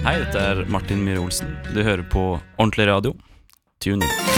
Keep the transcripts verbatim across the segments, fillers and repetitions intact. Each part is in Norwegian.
Hei, dette er Martin Myhre Olsen. Du hører på Ordentlig Radio. Tune in.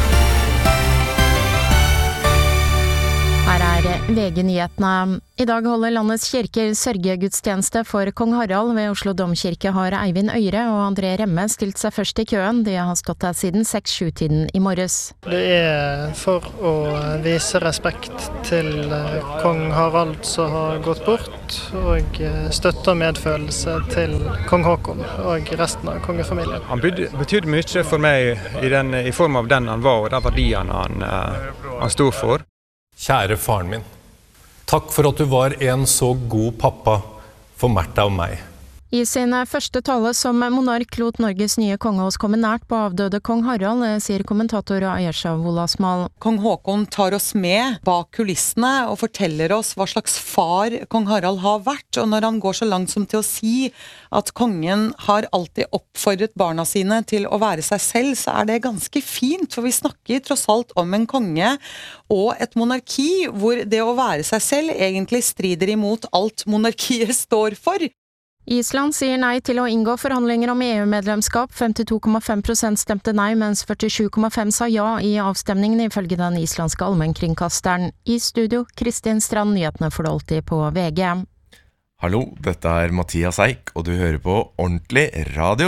Her er V G-nyhetene. I dag holder landets kirker sørgegudstjeneste for kong Harald. Ved Oslo Domkirke har Eivind Øyre og André Remme stilt seg først i køen. De har stått der siden seks-sju-tiden i morges. Det er for å vise respekt til kong Harald som har gått bort, og støtte og medfølelse til kong Håkon og resten av kongefamilien. Han betydde mye for meg i, den, i form av den han var og de verdiene han, han stod for. Kjære faren min, takk for at du var en så god pappa for Märtha og meg. I sin første tale som monark lot Norges nye kongehus komme nært på avdøde kong Harald, sier kommentator Ayesha Wolasmal. Kong Håkon tar oss med bak kulissene og forteller oss hva slags far kong Harald har vært, og når han går så langt som til å si at kongen har alltid oppfordret barna sine til å være seg selv, så er det ganske fint, for vi snakker tross alt om en konge og et monarki hvor det å være seg selv egentlig strider imot alt monarkiet står for. Island sier nei til å inngå forhandlinger om E U-medlemskap. femtito komma fem prosent stemte nei, mens førtisju komma fem prosent sa ja i avstemningen, ifølge den islandske allmennkringkasteren. I studio, Kristin Strand, nyhetene får du alltid på V G. Hallo, dette er Mathias Eik, og du hører på Ordentlig Radio.